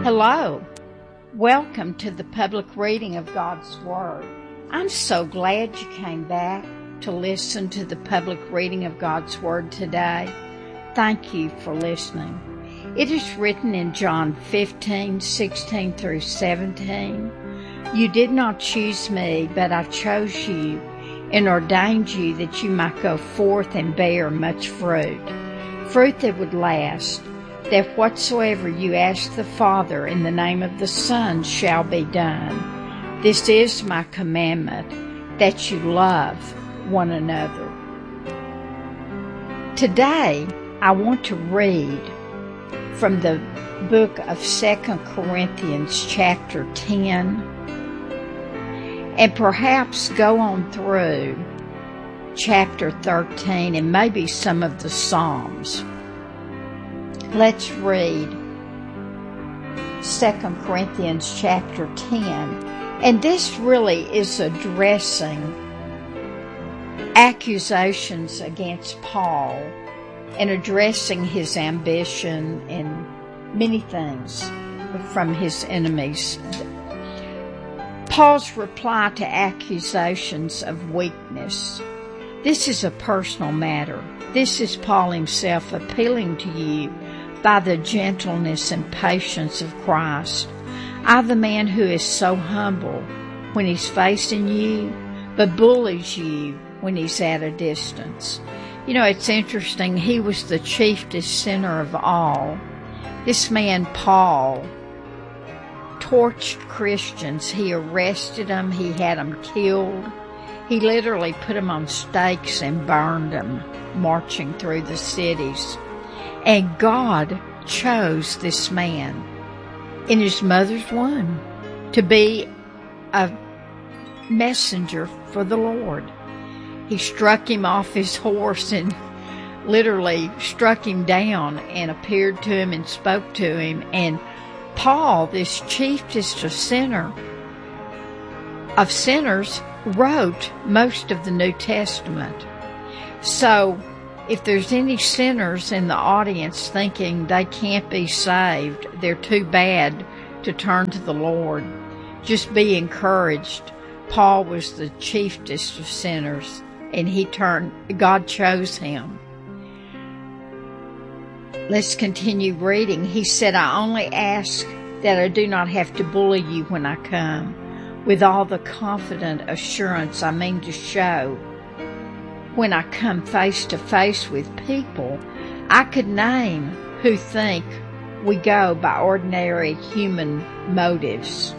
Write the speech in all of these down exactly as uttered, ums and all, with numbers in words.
Hello. Welcome to the public reading of God's Word. I'm so glad you came back to listen to the public reading of God's Word today. Thank you for listening. It is written in John fifteen, sixteen through seventeen. You did not choose me, but I chose you and ordained you that you might go forth and bear much fruit, fruit that would last, that whatsoever you ask the Father in the name of the Son shall be done. This is my commandment, that you love one another. Today, I want to read from the book of Second Corinthians chapter ten, and perhaps go on through chapter thirteen and maybe some of the Psalms. Let's read Second Corinthians chapter ten. And this really is addressing accusations against Paul and addressing his ambition and many things from his enemies. Paul's reply to accusations of weakness. This is a personal matter. This is Paul himself appealing to you by the gentleness and patience of Christ. I, the man who is so humble when he's facing you, but bullies you when he's at a distance. You know, it's interesting. He was the chiefest sinner of all. This man, Paul, tortured Christians. He arrested them. He had them killed. He literally put them on stakes and burned them, marching through the cities. And God chose this man in his mother's womb to be a messenger for the Lord. He struck him off his horse and literally struck him down and appeared to him and spoke to him. And Paul, this chiefest of sinner, of sinners, wrote most of the New Testament. So if there's any sinners in the audience thinking they can't be saved, they're too bad to turn to the Lord, just be encouraged. Paul was the chiefest of sinners, and he turned, God chose him. Let's continue reading. He said, I only ask that I do not have to bully you when I come, with all the confident assurance I mean to show. When I come face to face with people, I could name who think we go by ordinary human motives.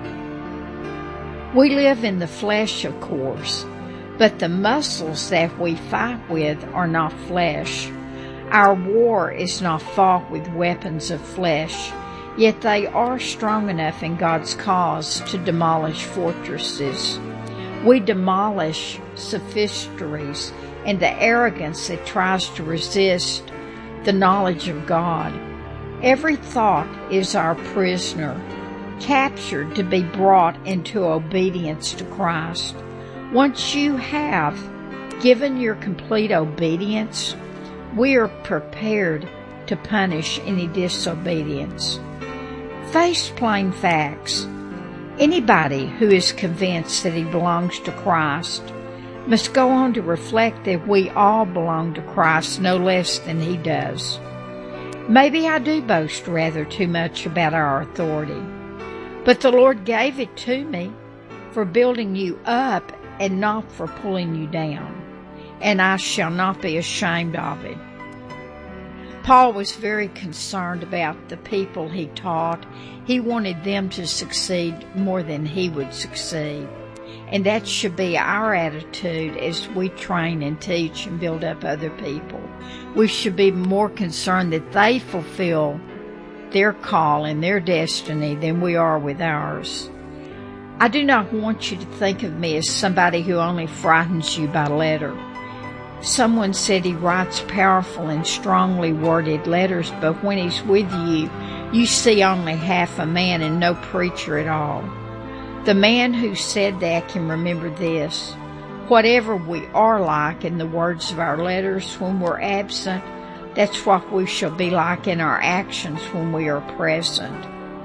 We live in the flesh, of course, but the muscles that we fight with are not flesh. Our war is not fought with weapons of flesh, yet they are strong enough in God's cause to demolish fortresses. We demolish sophistries and the arrogance that tries to resist the knowledge of God. Every thought is our prisoner, captured to be brought into obedience to Christ. Once you have given your complete obedience, we are prepared to punish any disobedience. Face plain facts. Anybody who is convinced that he belongs to Christ must go on to reflect that we all belong to Christ no less than he does. Maybe I do boast rather too much about our authority, but the Lord gave it to me for building you up and not for pulling you down, and I shall not be ashamed of it. Paul was very concerned about the people he taught. He wanted them to succeed more than he would succeed. And that should be our attitude as we train and teach and build up other people. We should be more concerned that they fulfill their call and their destiny than we are with ours. I do not want you to think of me as somebody who only frightens you by letter. Someone said he writes powerful and strongly worded letters, but when he's with you, you see only half a man and no preacher at all. The man who said that can remember this. Whatever we are like in the words of our letters when we're absent, that's what we shall be like in our actions when we are present.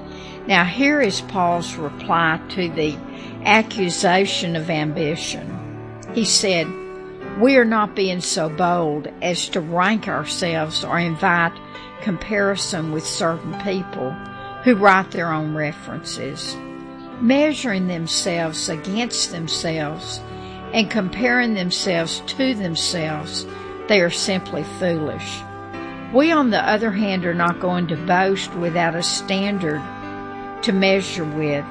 Now here is Paul's reply to the accusation of ambition. He said, "We are not being so bold as to rank ourselves or invite comparison with certain people who write their own references. Measuring themselves against themselves and comparing themselves to themselves, they are simply foolish. We, on the other hand, are not going to boast without a standard to measure with,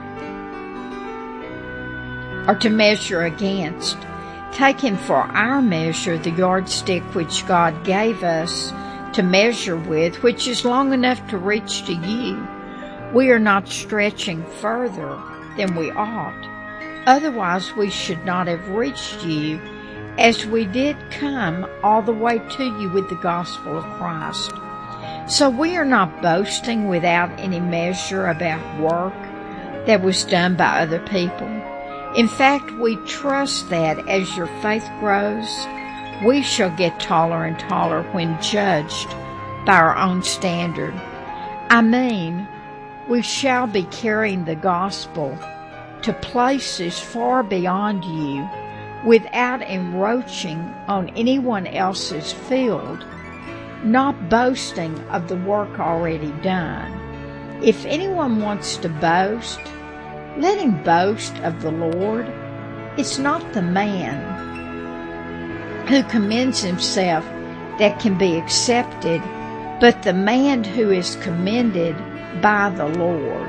or to measure against, taking for our measure the yardstick which God gave us to measure with, which is long enough to reach to you. We are not stretching further than we ought. Otherwise we should not have reached you, as we did come all the way to you with the gospel of Christ. So we are not boasting without any measure about work that was done by other people. In fact, we trust that as your faith grows, we shall get taller and taller when judged by our own standard. I mean, we shall be carrying the gospel to places far beyond you without encroaching on anyone else's field, not boasting of the work already done. If anyone wants to boast, let him boast of the Lord. It's not the man who commends himself that can be accepted, but the man who is commended by the Lord.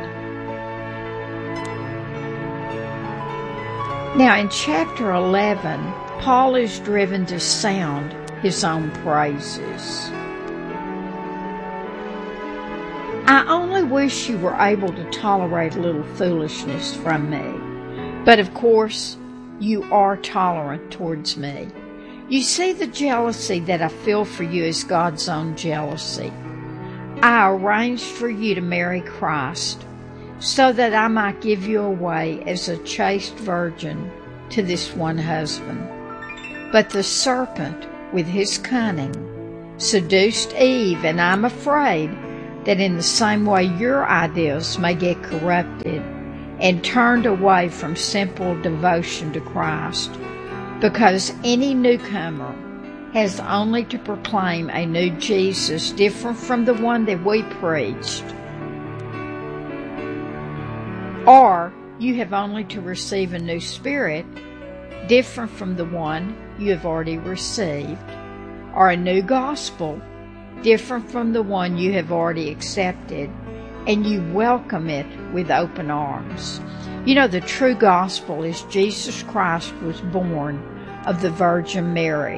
Now in chapter eleven, Paul is driven to sound his own praises. I only wish you were able to tolerate a little foolishness from me, but of course you are tolerant towards me. You see, the jealousy that I feel for you is God's own jealousy. I arranged for you to marry Christ, so that I might give you away as a chaste virgin to this one husband. But the serpent, with his cunning, seduced Eve, and I'm afraid that in the same way your ideals may get corrupted and turned away from simple devotion to Christ, because any newcomer has only to proclaim a new Jesus different from the one that we preached, or you have only to receive a new spirit different from the one you have already received, or a new gospel different from the one you have already accepted, and you welcome it with open arms. You know, the true gospel is Jesus Christ was born of the Virgin Mary.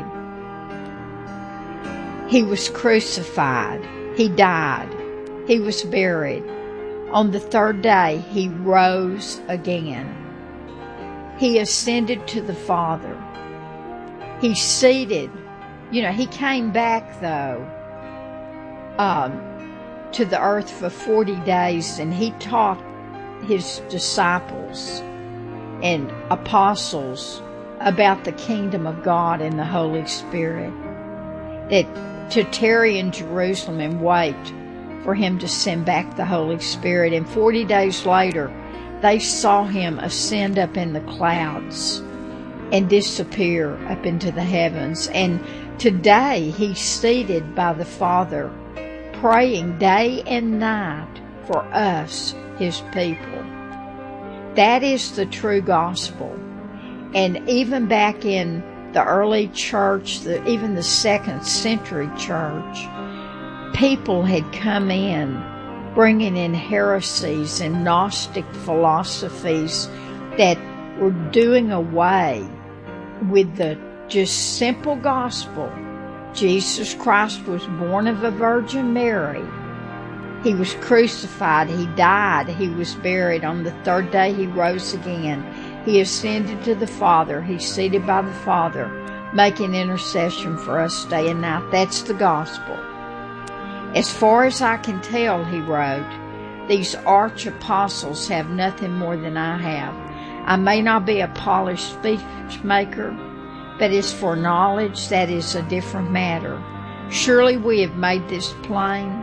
He was crucified. He died. He was buried. On the third day, he rose again. He ascended to the Father. He's seated. You know, he came back, though, um, to the earth for forty days, and he taught his disciples and apostles about the kingdom of God and the Holy Spirit, that to tarry in Jerusalem and wait for him to send back the Holy Spirit. And forty days later, they saw him ascend up in the clouds and disappear up into the heavens. And today, he's seated by the Father, praying day and night for us, his people. That is the true gospel. And even back in the early church, the, even the second century church, people had come in bringing in heresies and Gnostic philosophies that were doing away with the just simple gospel. Jesus Christ was born of a Virgin Mary. He was crucified. He died. He was buried. On the third day, he rose again. He ascended to the Father. He's seated by the Father, making intercession for us day and night. That's the gospel. As far as I can tell, he wrote, these arch apostles have nothing more than I have. I may not be a polished speech maker, but as for knowledge, that is a different matter. Surely we have made this plain,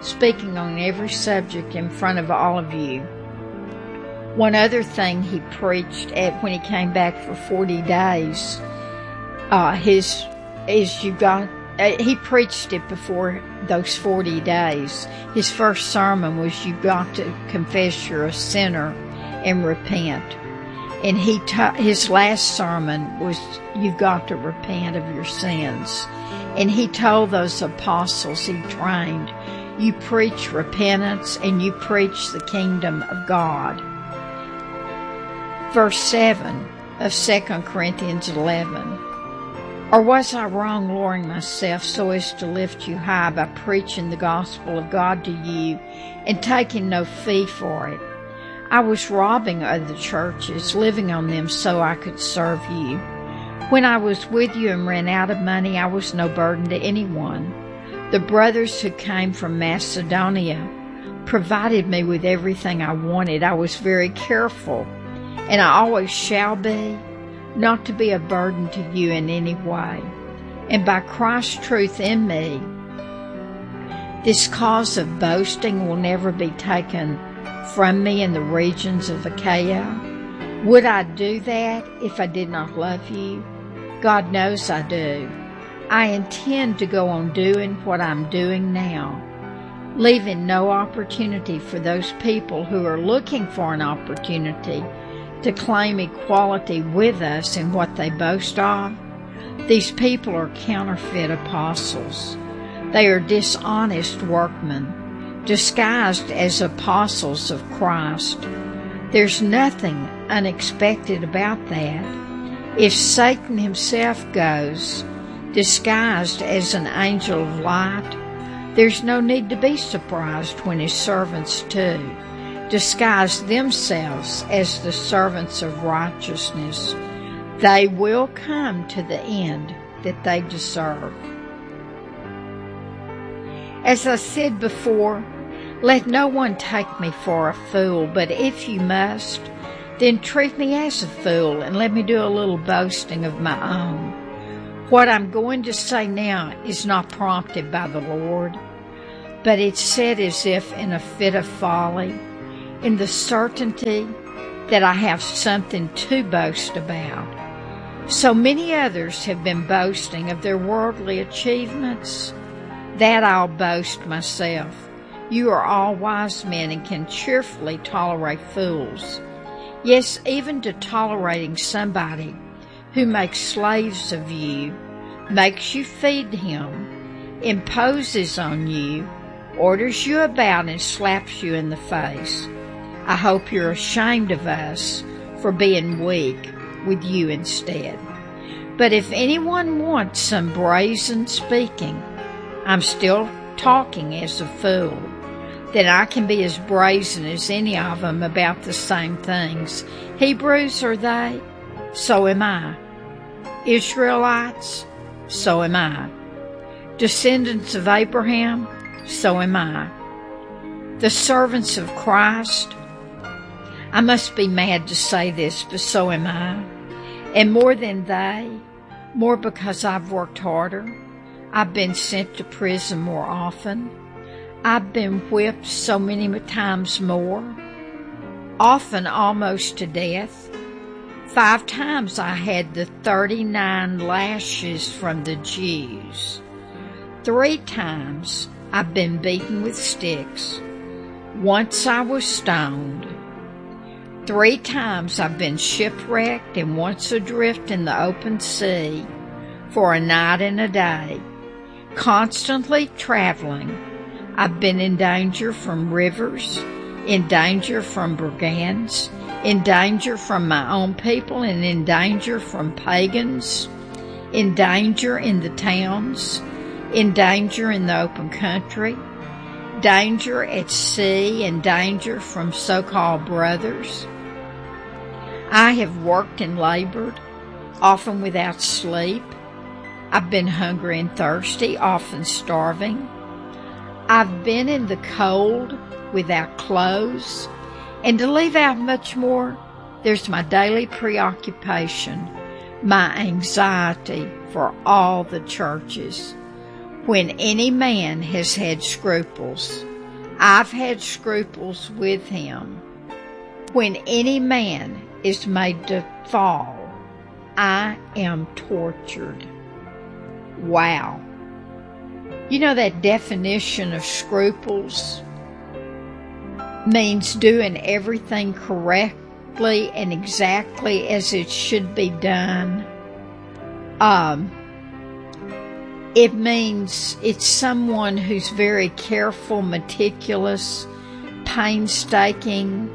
speaking on every subject in front of all of you. One other thing he preached at when he came back for forty days, uh, his is you got. Uh, he preached it before those forty days. His first sermon was, "You've got to confess you're a sinner and repent." And he ta- his last sermon was, "You've got to repent of your sins." And he told those apostles he trained, "You preach repentance and you preach the kingdom of God." Verse seven of Second Corinthians eleven. "Or was I wrong, lowering myself so as to lift you high by preaching the gospel of God to you and taking no fee for it? I was robbing other churches, living on them so I could serve you. When I was with you and ran out of money, I was no burden to anyone. The brothers who came from Macedonia provided me with everything I wanted. I was very careful, and I always shall be, not to be a burden to you in any way. And by Christ's truth in me, this cause of boasting will never be taken from me in the regions of Achaia. Would I do that if I did not love you? God knows I do. I intend to go on doing what I'm doing now, leaving no opportunity for those people who are looking for an opportunity to claim equality with us in what they boast of. These people are counterfeit apostles. They are dishonest workmen, disguised as apostles of Christ. There's nothing unexpected about that. If Satan himself goes, disguised as an angel of light, there's no need to be surprised when his servants too disguise themselves as the servants of righteousness. They will come to the end that they deserve. As I said before, let no one take me for a fool, but if you must, then treat me as a fool and let me do a little boasting of my own. What I'm going to say now is not prompted by the Lord, but it's said as if in a fit of folly, in the certainty that I have something to boast about. So many others have been boasting of their worldly achievements, that I'll boast myself. You are all wise men and can cheerfully tolerate fools. Yes, even to tolerating somebody who makes slaves of you, makes you feed him, imposes on you, orders you about and slaps you in the face. I hope you're ashamed of us for being weak with you instead. But if anyone wants some brazen speaking, I'm still talking as a fool. Then I can be as brazen as any of them about the same things. Hebrews are they? So am I. Israelites? So am I. Descendants of Abraham? So am I. The servants of Christ? I must be mad to say this, but so am I. And more than they, more because I've worked harder. I've been sent to prison more often. I've been whipped so many times more, often almost to death. Five times I had the thirty-nine lashes from the Jews. Three times I've been beaten with sticks. Once I was stoned. Three times I've been shipwrecked and once adrift in the open sea for a night and a day. Constantly traveling, I've been in danger from rivers, in danger from brigands, in danger from my own people, and in danger from pagans, in danger in the towns, in danger in the open country, danger at sea, and danger from so-called brothers. I have worked and labored, often without sleep. I've been hungry and thirsty, often starving. I've been in the cold without clothes. And to leave out much more, there's my daily preoccupation, my anxiety for all the churches. When any man has had scruples, I've had scruples with him. When any man is made to fall, I am tortured. Wow. You know that definition of scruples means doing everything correctly and exactly as it should be done. Um, it means it's someone who's very careful, meticulous, painstaking.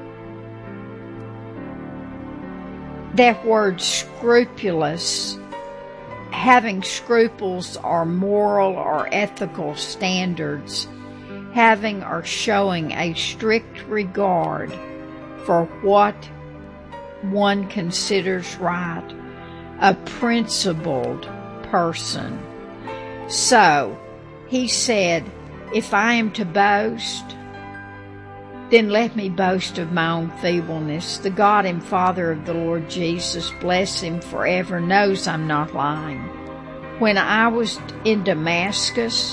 That word scrupulous, having scruples or moral or ethical standards, having or showing a strict regard for what one considers right, a principled person. So, he said, if I am to boast, then let me boast of my own feebleness. The God and Father of the Lord Jesus, bless him forever, knows I'm not lying. When I was in Damascus,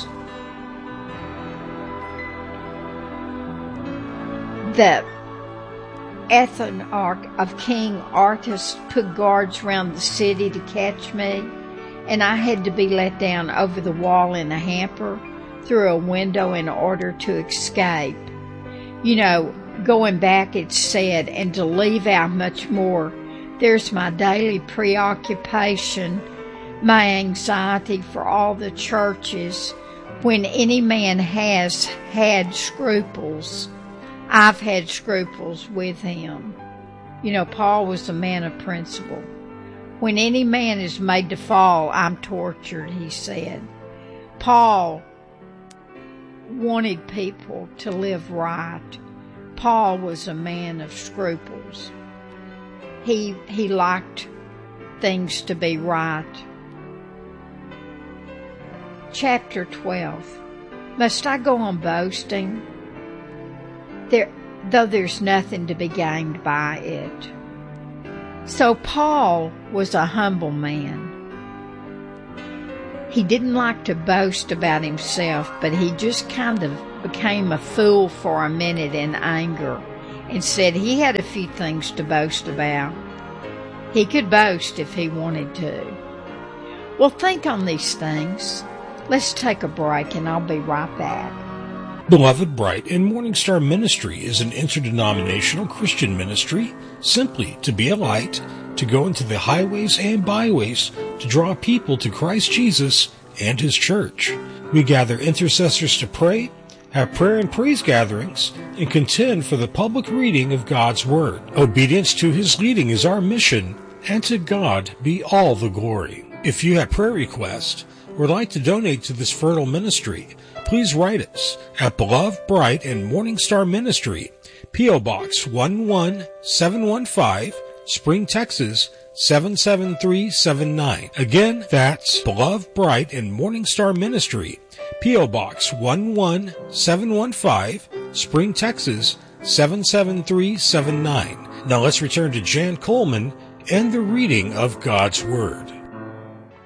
the ethnarch of King Artaxerxes put guards round the city to catch me, and I had to be let down over the wall in a hamper through a window in order to escape. You know, going back it said, and to leave out much more, there's my daily preoccupation, my anxiety for all the churches. When any man has had scruples, I've had scruples with him. You know, Paul was a man of principle. When any man is made to fall, I'm tortured, he said. Paul wanted people to live right. Paul was a man of scruples. He he liked things to be right. Chapter twelve. Must I go on boasting? There, though there's nothing to be gained by it. So Paul was a humble man. He didn't like to boast about himself, but he just kind of became a fool for a minute in anger and said he had a few things to boast about. He could boast if he wanted to. Well, think on these things. Let's take a break and I'll be right back. Beloved Bright and Morning Star Ministry is an interdenominational Christian ministry, simply to be a light, to go into the highways and byways to draw people to Christ Jesus and His church. We gather intercessors to pray, have prayer and praise gatherings, and contend for the public reading of God's Word. Obedience to His leading is our mission, and to God be all the glory. If you have prayer requests or would like to donate to this fertile ministry, please write us at Beloved Bright and Morning Star Ministry, P O. Box one one seven one five, Spring, Texas seven seven three seven nine. Again, that's Beloved Bright and Morning Star Ministry, P O. Box one one seven one five, Spring, Texas seven seven three seven nine. Now let's return to Jan Coleman and the reading of God's Word.